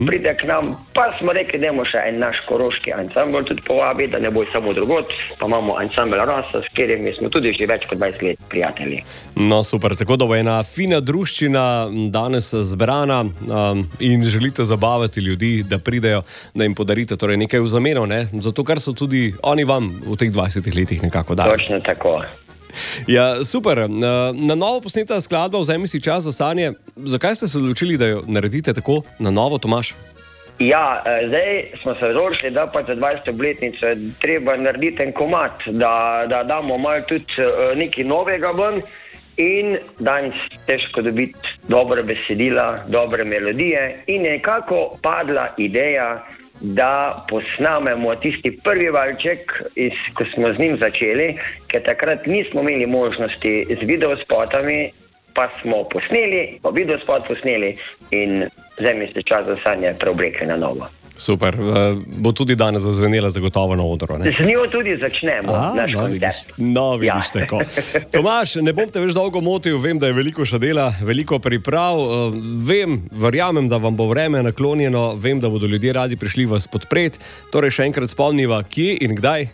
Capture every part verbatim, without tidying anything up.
pride k nam, pa smo rekli, da imamo še en naš koroški ansambl tudi povabiti, da ne bo samo drugot, pa imamo ansambl Rasa, s katerimi smo tudi že več kot dvajset let prijatelji. No, super, tako da bo ena fina druščina danes zbrana um, in želite zabavati ljudi, da pridejo, da jim podarite torej nekaj v zameno, ne? Zato, kar so tudi oni vam v teh dvajsetih letih nekako dali. Točno tako. Ja, super. Na novo posneta skladba Vzemi si čas za sanje. Zakaj ste se odločili, da jo naredite tako na novo, Tomaž? Ja, zdaj smo se odločili, da pa za dvajseto obletnico je treba narediti en komad, da, da damo malo tudi nekaj novega ven in danes težko dobiti dobre besedila, dobre melodije in nekako padla ideja, da posnamemo tisti prvi valček, iz, ko smo z njim začeli, ker takrat nismo imeli možnosti z videospotami, pa smo posneli, pa videospot posneli in Vzemi si čas za sanje preoblekli na novo. Super, bo tudi danes zazvenela zagotovo na odru, ne? Z njo tudi začnemo Aha, naš no, koncert. No, vidiš ja. Tako. Tomaž, ne bom te več dolgo motil, vem, da je veliko še dela, veliko priprav, vem, verjamem, da vam bo vreme naklonjeno, vem, da bodo ljudje radi prišli vas podpreti, torej še enkrat spomniva, kje in kdaj?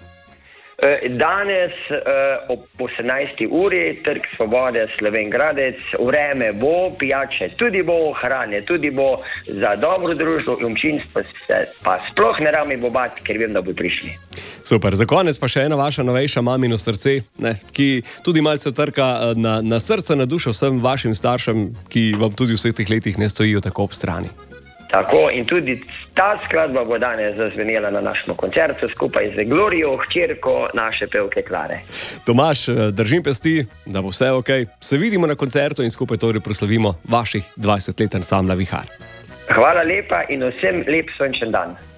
Danes ob osemnajsti uri, Trg Svobode, Slovenj Gradec, vreme bo, pijače tudi bo, hrane tudi bo, za dobro družbo in občinstvo se pa sploh ne rami bo bati, ker vem, da bo prišli. Super, za konec pa še ena vaša novejša Mamino srce, ne, ki tudi malce trka na, na srce, na dušo vsem vašim staršem, ki vam tudi v vseh teh letih ne stojijo tako ob strani. Tako, in tudi ta skladba bo danes zazvenela na našem koncertu skupaj z Glorijo, hčerko naše pevke Klare. Tomaž, držim pesti, da bo vse ok. Se vidimo na koncertu in skupaj torej proslavimo vaših dvajset let ansambla Vihar. Hvala lepa in vsem lep sončen dan.